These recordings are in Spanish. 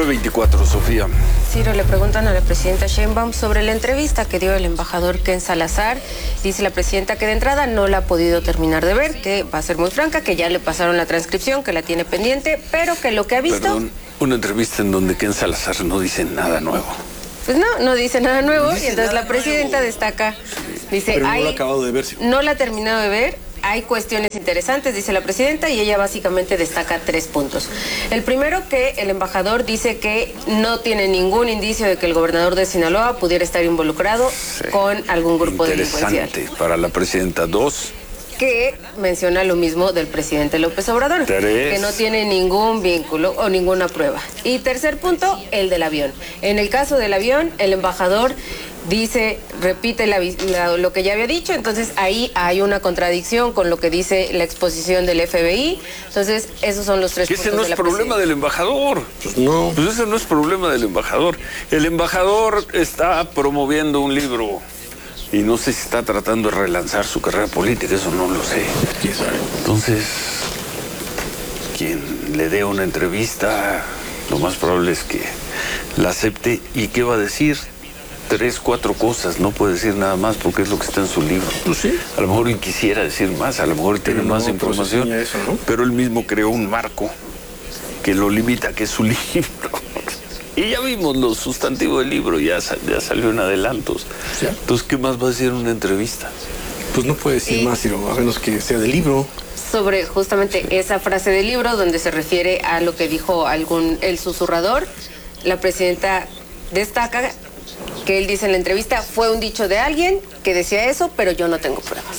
9:24, Sofía. Ciro, le preguntan a la presidenta Sheinbaum sobre la entrevista que dio el embajador Ken Salazar. Dice la presidenta que de entrada no la ha podido terminar de ver, que va a ser muy franca, que ya le pasaron la transcripción, que la tiene pendiente, pero que lo que ha visto... Perdón, una entrevista en donde Ken Salazar no dice nada nuevo. Pues no dice nada nuevo, y entonces la presidenta destaca, dice, pero no lo ha acabado de ver, sí. No la ha terminado de ver. Hay cuestiones interesantes, dice la presidenta, y ella básicamente destaca 3 puntos. El primero, que el embajador dice que no tiene ningún indicio de que el gobernador de Sinaloa pudiera estar involucrado con algún grupo delincuencial. Interesante para la presidenta. 2, que menciona lo mismo del presidente López Obrador, 3, que no tiene ningún vínculo o ninguna prueba. Y tercer punto, el del avión. En el caso del avión, el embajador dice, repite lo que ya había dicho, entonces ahí hay una contradicción con lo que dice la exposición del FBI. Entonces, esos son los 3 puntos. Ese no es problema del embajador. Pues no. Pues ese no es problema del embajador. El embajador está promoviendo un libro y no sé si está tratando de relanzar su carrera política, eso no lo sé. ¿Quién sabe? Entonces, quien le dé una entrevista, lo más probable es que la acepte. ¿Y qué va a decir? 3, 4 cosas, no puede decir nada más porque es lo que está en su libro. Pues sí. A lo mejor quisiera decir más, a lo mejor tiene más información, pues eso, ¿no? pero él mismo creó un marco que lo limita, que es su libro. Y ya vimos los sustantivos del libro, ya salió en adelantos. ¿Sí? Entonces, ¿qué más va a decir en una entrevista? Pues no puede decir más, Ciro, a menos que sea del libro. Sobre justamente esa frase del libro donde se refiere a lo que dijo el susurrador, la presidenta destaca que él dice en la entrevista, fue un dicho de alguien que decía eso, pero yo no tengo pruebas.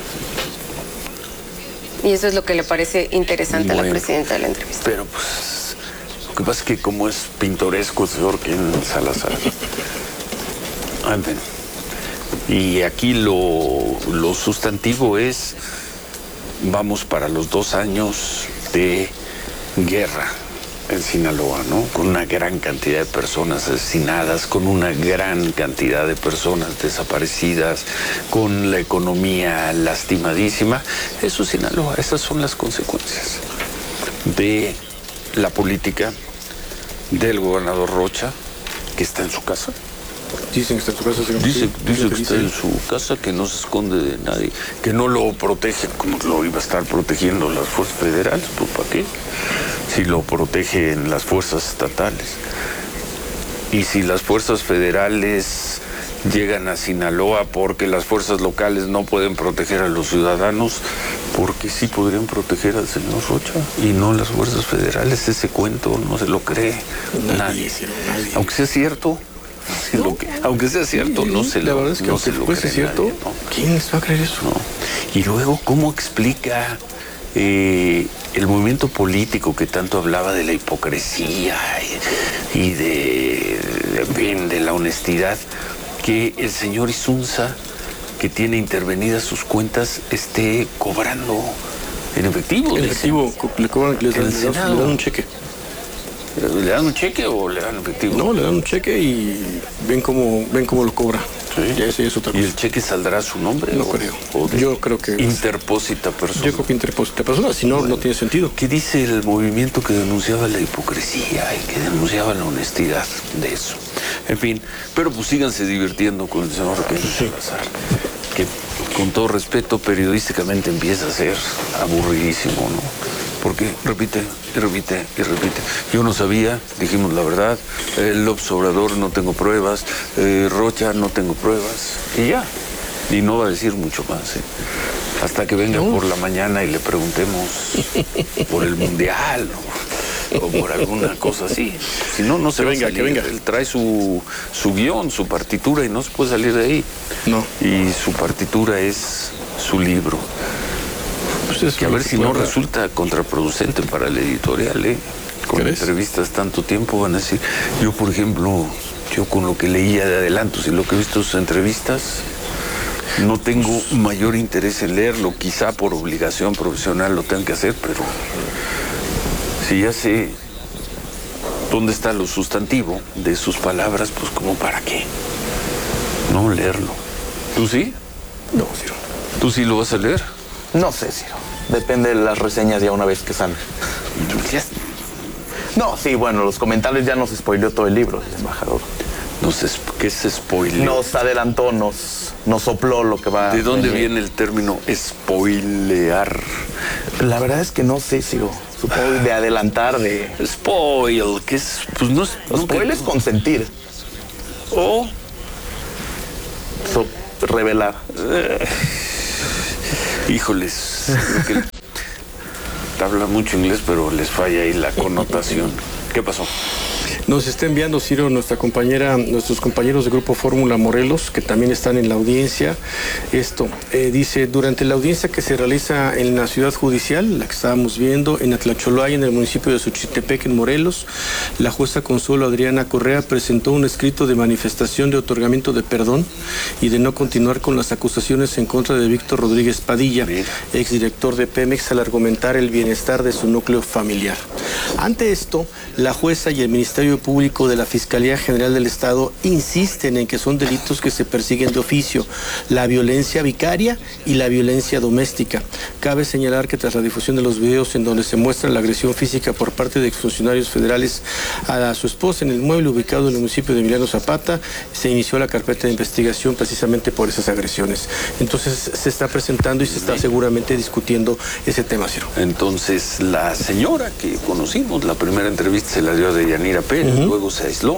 Y eso es lo que le parece interesante a la presidenta de la entrevista. Pero pues, lo que pasa es que como es pintoresco el señor Ken Salazar. En fin. Y aquí lo sustantivo es, vamos para los 2 años de guerra en Sinaloa, ¿no? Con una gran cantidad de personas asesinadas, con una gran cantidad de personas desaparecidas, con la economía lastimadísima. Eso es Sinaloa, esas son las consecuencias de la política del gobernador Rocha, que está en su casa. Dicen que está en su casa. Dice que está en su casa, que no se esconde de nadie, que no lo protege como lo iba a estar protegiendo las fuerzas federales. Pues ¿para qué? Si lo protegen las fuerzas estatales. Y si las fuerzas federales llegan a Sinaloa porque las fuerzas locales no pueden proteger a los ciudadanos, porque sí podrían proteger al señor Rocha y no las fuerzas federales. Ese cuento no se lo cree nadie. Aunque sea cierto. Aunque sea cierto, no se lo cree. La verdad es que no se lo fuese cree cierto, nadie, ¿no? ¿Quién les va a creer eso? No. Y luego, ¿cómo explica el movimiento político que tanto hablaba de la hipocresía y de la honestidad, que el señor Insunza, que tiene intervenidas sus cuentas, esté cobrando en efectivo? En efectivo, le cobran, le dan un cheque. ¿Le dan un cheque o le dan efectivo? No, le dan un cheque y ven cómo lo cobra. Sí. Ya eso es otra cosa. ¿Y el cheque saldrá a su nombre? No creo. Yo creo que... Interpósita persona. Yo creo que interpósita persona, si no, no tiene sentido. ¿Qué dice el movimiento que denunciaba la hipocresía y que denunciaba la honestidad de eso? En fin, pero pues síganse divirtiendo con el señor Ken Salazar, que con todo respeto periodísticamente empieza a ser aburridísimo, ¿no? Porque repite y repite y repite. Yo no sabía, dijimos la verdad, López Obrador no tengo pruebas, Rocha no tengo pruebas, y ya. Y no va a decir mucho más, ¿eh? Hasta que venga por la mañana y le preguntemos por el Mundial, ¿no? O por alguna cosa así. Si no, no se va a salir. Que venga. Él trae su guión, su partitura, y no se puede salir de ahí. No. Y su partitura es su libro. Pues que a ver si no resulta contraproducente para el editorial, ¿eh? Con entrevistas tanto tiempo van a decir, yo por ejemplo, yo con lo que leía de adelantos y lo que he visto en sus entrevistas, no tengo mayor interés en leerlo, quizá por obligación profesional lo tengan que hacer, pero si ya sé dónde está lo sustantivo de sus palabras, pues como para qué no leerlo. ¿Tú sí? No, Ciro. ¿Tú sí lo vas a leer? No sé, Ciro. Depende de las reseñas ya una vez que salen. No, sí, bueno, los comentarios ya nos spoileó todo el libro, el embajador. ¿Qué se spoileó? Nos adelantó, nos sopló lo que va. ¿De dónde viene el término spoilear? La verdad es que no sé, supongo de adelantar, de... Spoil, que es, pues no es... Spoil es consentir. O... revelar. Híjoles, creo que habla mucho inglés, pero les falla ahí la connotación. ¿Qué pasó? Nos está enviando, Ciro, nuestros compañeros de Grupo Fórmula Morelos, que también están en la audiencia. Dice, durante la audiencia que se realiza en la ciudad judicial, la que estábamos viendo, en Atlacholaya, en el municipio de Xochitepec, en Morelos, la jueza Consuelo Adriana Correa presentó un escrito de manifestación de otorgamiento de perdón y de no continuar con las acusaciones en contra de Víctor Rodríguez Padilla, exdirector de Pemex, al argumentar el bienestar de su núcleo familiar. Ante esto, la jueza y el Ministerio Público de la Fiscalía General del Estado insisten en que son delitos que se persiguen de oficio, la violencia vicaria y la violencia doméstica. Cabe señalar que tras la difusión de los videos en donde se muestra la agresión física por parte de exfuncionarios federales a su esposa en el inmueble ubicado en el municipio de Emiliano Zapata, se inició la carpeta de investigación precisamente por esas agresiones. Entonces se está presentando y se está seguramente discutiendo ese tema, Ciro. Entonces la señora que conocimos, la primera entrevista se la dio a Deyanira Pérez, luego se aisló.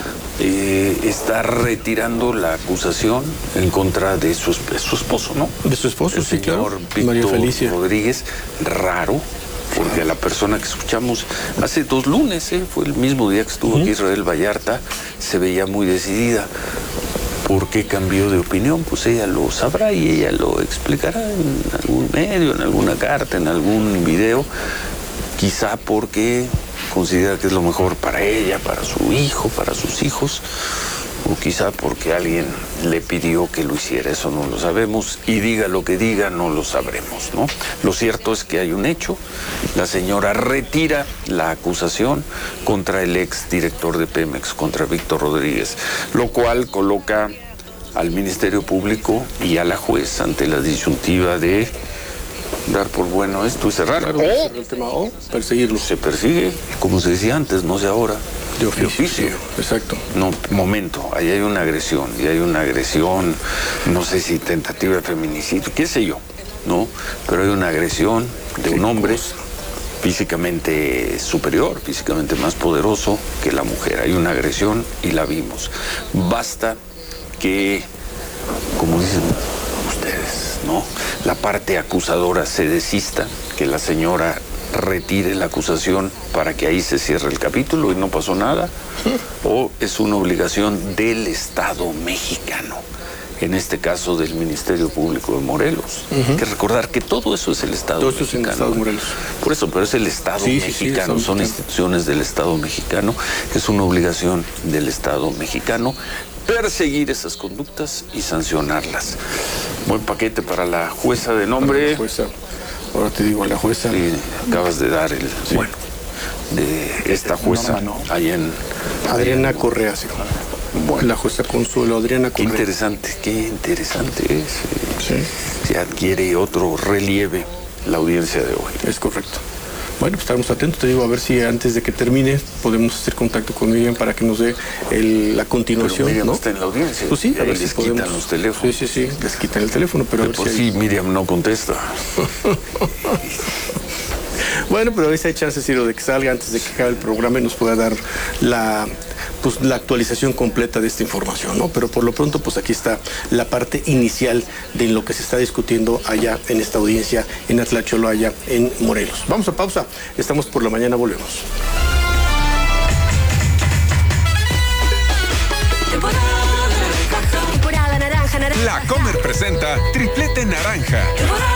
Está retirando la acusación en contra de su esposo, ¿no? De su esposo, el sí, señor claro. Víctor María Felicia Rodríguez. Raro, porque la persona que escuchamos hace 2 lunes, fue el mismo día que estuvo aquí Israel Vallarta, se veía muy decidida. ¿Por qué cambió de opinión? Pues ella lo sabrá y ella lo explicará en algún medio, en alguna carta, en algún video. Quizá porque considera que es lo mejor para ella, para su hijo, para sus hijos, o quizá porque alguien le pidió que lo hiciera, eso no lo sabemos, y diga lo que diga, no lo sabremos, ¿no? Lo cierto es que hay un hecho, la señora retira la acusación contra el ex director de Pemex, contra Víctor Rodríguez, lo cual coloca al Ministerio Público y a la juez ante la disyuntiva de dar por bueno esto y cerrar. Claro, cerrar el tema o perseguirlo. Se persigue, como se decía antes, no sé ahora. De oficio. Exacto. No, momento, ahí hay una agresión, no sé si tentativa de feminicidio, qué sé yo, ¿no? Pero hay una agresión de un hombre físicamente superior, físicamente más poderoso que la mujer. Hay una agresión y la vimos. Basta que, como dicen ustedes, ¿no?, la parte acusadora se desista, que la señora retire la acusación para que ahí se cierre el capítulo y no pasó nada, o es una obligación del Estado mexicano, en este caso del Ministerio Público de Morelos. Hay que recordar que todo eso es el Estado mexicano. Todo eso es el Estado de Morelos. Por eso, pero es el Estado mexicano, son instituciones del Estado mexicano, es una obligación del Estado mexicano perseguir esas conductas y sancionarlas. Buen paquete para la jueza de nombre. La jueza. Ahora te digo, la jueza. Sí, acabas de dar el. Sí. Bueno, de esta jueza. Ahí en. Adriana Correa, sí. Bueno. La jueza Consuelo Adriana Correa. Qué interesante es. Sí. Se adquiere otro relieve la audiencia de hoy. Es correcto. Bueno, pues estaremos atentos, te digo, a ver si antes de que termine podemos hacer contacto con Miriam para que nos dé la continuación. Pero Miriam, ¿no? Está en la audiencia. Pues sí, a ver si les podemos. Quitan los teléfonos. Sí, les quitan el teléfono, pero a ver si Miriam no contesta. Bueno, pero a veces hay chances, Ciro, de que salga antes de que acabe el programa y nos pueda dar la actualización completa de esta información, ¿no? Pero por lo pronto, pues aquí está la parte inicial de lo que se está discutiendo allá en esta audiencia en Atlacholaya, en Morelos. Vamos a pausa. Estamos por la mañana, volvemos. Temporada naranja. La Comer presenta Triplete Naranja.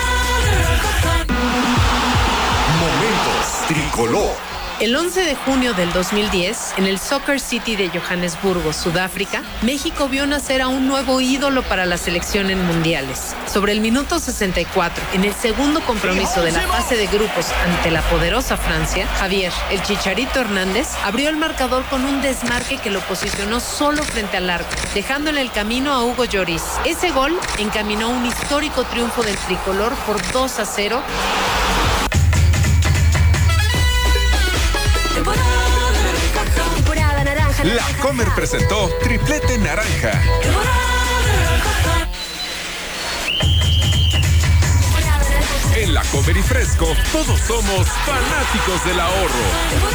Momentos Tricolor. El 11 de junio del 2010, en el Soccer City de Johannesburgo, Sudáfrica, México vio nacer a un nuevo ídolo para la selección en mundiales. Sobre el minuto 64, en el segundo compromiso de la fase de grupos ante la poderosa Francia, Javier, el Chicharito Hernández, abrió el marcador con un desmarque que lo posicionó solo frente al arco, dejando en el camino a Hugo Lloris. Ese gol encaminó un histórico triunfo del tricolor por 2-0. Temporada. La Comer presentó Triplete Naranja. En La Comer y Fresco, todos somos fanáticos del ahorro.